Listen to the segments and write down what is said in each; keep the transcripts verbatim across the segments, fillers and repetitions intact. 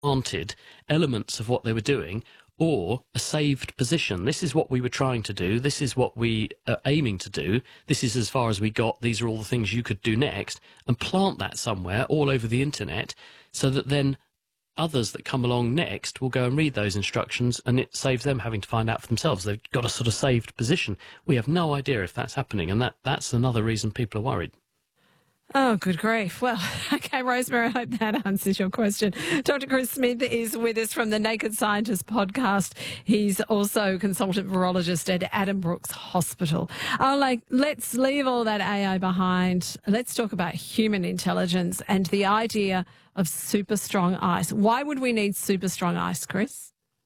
planted elements of what they were doing, or a saved position. This is what we were trying to do. This is what we are aiming to do. This is as far as we got. These are all the things you could do next, and plant that somewhere all over the internet so that then others that come along next will go and read those instructions, and it saves them having to find out for themselves. They've got a sort of saved position. We have no idea if that's happening, and that, that's another reason people are worried. Oh, good grief. Well, okay, Rosemary, I hope that answers your question. Doctor Chris Smith is with us from the Naked Scientist podcast. He's also consultant virologist at Addenbrooke's Hospital. Oh, like, let's leave all that A I behind. Let's talk about human intelligence and the idea of super strong ice. Why would we need super strong ice, Chris?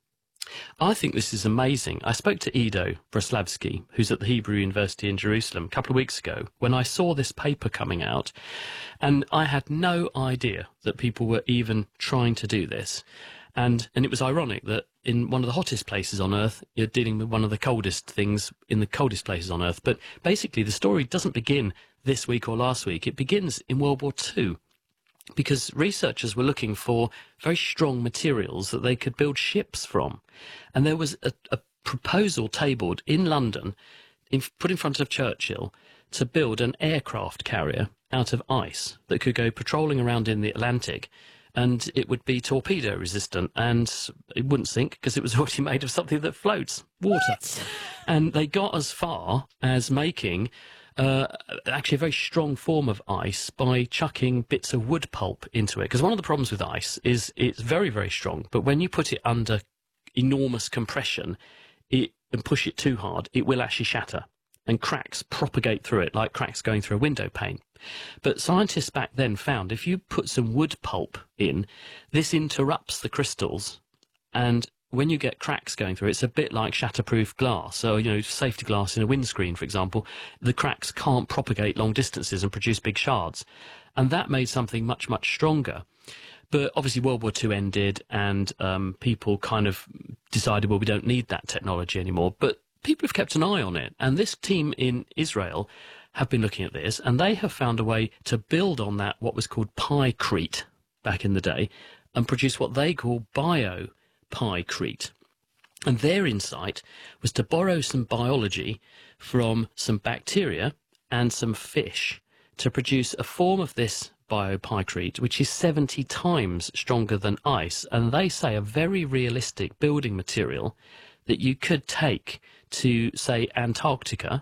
I think this is amazing. I spoke to Ido Braslavsky, who's at the Hebrew University in Jerusalem, a couple of weeks ago, when I saw this paper coming out, and I had no idea that people were even trying to do this. And and it was ironic that in one of the hottest places on Earth, you're dealing with one of the coldest things in the coldest places on Earth. But basically, the story doesn't begin this week or last week. It begins in World War Two. Because researchers were looking for very strong materials that they could build ships from. And there was a, a proposal tabled in London, in, put in front of Churchill, to build an aircraft carrier out of ice that could go patrolling around in the Atlantic, and it would be torpedo resistant, and it wouldn't sink because it was already made of something that floats, water. What? And they got as far as making Uh, actually a very strong form of ice by chucking bits of wood pulp into it. Because one of the problems with ice is it's very, very strong, but when you put it under enormous compression it, and push it too hard, it will actually shatter, and cracks propagate through it like cracks going through a window pane. But scientists back then found if you put some wood pulp in, this interrupts the crystals, and when you get cracks going through, it's a bit like shatterproof glass. So, you know, safety glass in a windscreen, for example, the cracks can't propagate long distances and produce big shards. And that made something much, much stronger. But obviously World War Two ended, and um, people kind of decided, well, we don't need that technology anymore. But people have kept an eye on it. And this team in Israel have been looking at this, and they have found a way to build on that, what was called pycrete back in the day, and produce what they call bio pycrete. And their insight was to borrow some biology from some bacteria and some fish to produce a form of this biopycrete which is seventy times stronger than ice, and they say a very realistic building material that you could take to, say, Antarctica,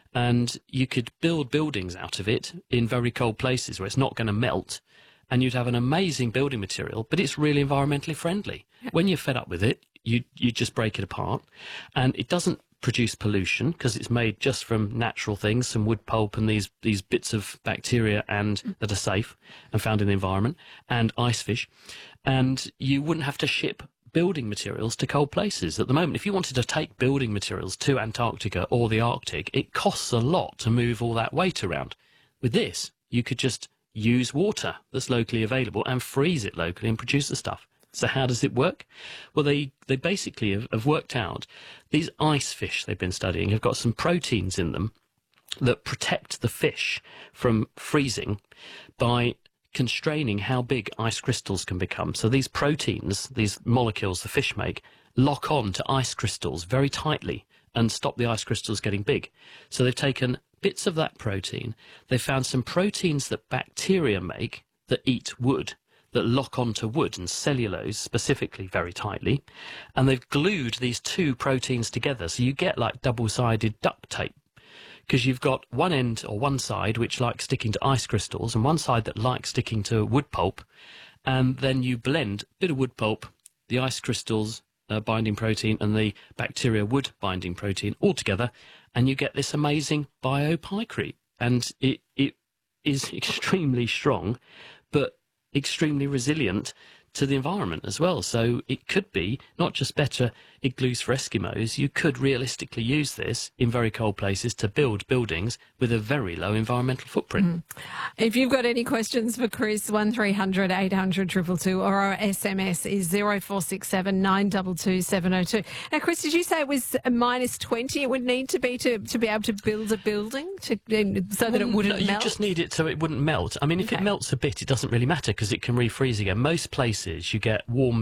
and you could build buildings out of it in very cold places where it's not going to melt, and you'd have an amazing building material, but it's really environmentally friendly. When you're fed up with it, you you just break it apart, and it doesn't produce pollution because it's made just from natural things, some wood pulp and these these bits of bacteria and that are safe and found in the environment, and ice fish, and you wouldn't have to ship building materials to cold places. At the moment, if you wanted to take building materials to Antarctica or the Arctic, it costs a lot to move all that weight around. With this, you could just use water that's locally available and freeze it locally and produce the stuff. So how does it work? Well, they, they basically have, have worked out these ice fish they've been studying have got some proteins in them that protect the fish from freezing by constraining how big ice crystals can become. So these proteins, these molecules the fish make, lock on to ice crystals very tightly and stop the ice crystals getting big. So they've taken bits of that protein. They found some proteins that bacteria make that eat wood, that lock onto wood and cellulose specifically very tightly, and they've glued these two proteins together, so you get like double-sided duct tape, because you've got one end or one side which likes sticking to ice crystals and one side that likes sticking to wood pulp, and then you blend a bit of wood pulp, the ice crystals uh, binding protein and the bacteria wood binding protein all together, and you get this amazing biopycrete. And it, it is extremely strong, but extremely resilient to the environment as well. So it could be not just better igloos for Eskimos, you could realistically use this in very cold places to build buildings with a very low environmental footprint. Mm. If you've got any questions for Chris, one three hundred eight hundred two two two, or our S M S is zero four six seven nine two two seven zero two. Now, Chris, did you say it was a minus twenty it would need to be to, to be able to build a building to, so that it wouldn't no, melt? You just need it so it wouldn't melt. I mean, if okay. it melts a bit, it doesn't really matter because it can refreeze again. Most places you get warm